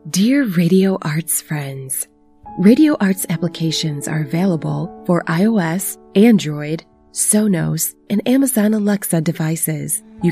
Dear Radio Arts friends, Radio Arts applications are available for iOS, Android, Sonos, and Amazon Alexa devices. You